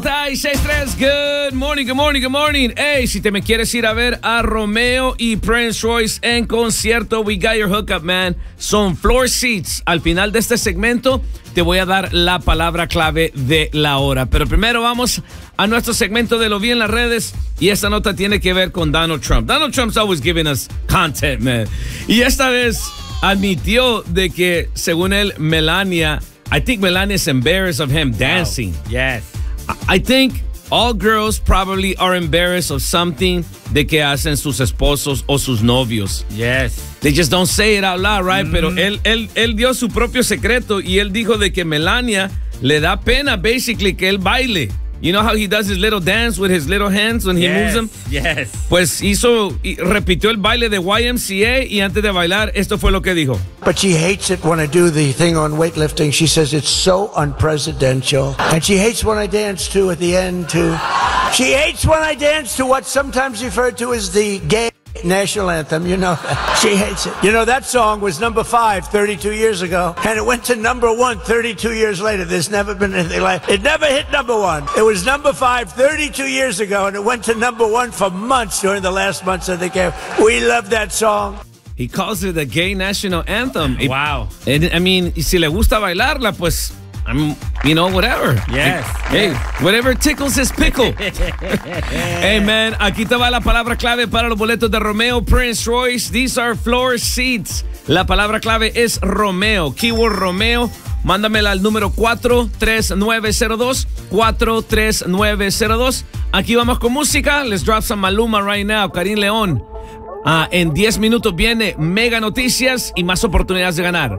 96.3, good morning, good morning, good morning. Hey, si te me quieres ir a ver a Romeo y Prince Royce en concierto, we got your hookup, man. Son floor seats. Al final de este segmento te voy a dar la palabra clave de la hora. Pero primero vamos a nuestro segmento de Lo Vi en las redes. Y esta nota tiene que ver con Donald Trump. Donald Trump's always giving us content, man. Y esta vez admitió de que, según él, I think Melania is embarrassed of him dancing. Wow. Yes. I think all girls probably are embarrassed of something de que hacen sus esposos o sus novios. Yes. They just don't say it out loud, right? Pero él dio su propio secreto y él dijo de que Melania le da pena, basically, que él baile. You know how he does his little dance with his little hands when he moves them? Yes. Pues repitió el baile de YMCA y antes de bailar, esto fue lo que dijo. But she hates it when I do the thing on weightlifting. She says it's so unpresidential. And she hates when I dance too at the end too. She hates when I dance to what's sometimes referred to as the gay national anthem, you know. She hates it. You know, that song was number 5 32 years ago, and it went to number 1 32 years later. There's never been anything like it. Never hit number 1. It was number 5 32 years ago, and it went to number 1 for months during the last months of the game. We love that song. He calls it the gay national anthem. Wow. I mean, si le gusta bailarla, pues, whatever. Yes. Hey, whatever tickles his pickle. Hey, man, aquí te va la palabra clave para los boletos de Romeo, Prince Royce. These are floor seats. La palabra clave es Romeo. Keyword Romeo. Mándamela al número 43902. 43902. Aquí vamos con música. Let's drop some Maluma right now. Karim León. En 10 minutos viene Mega Noticias y más oportunidades de ganar.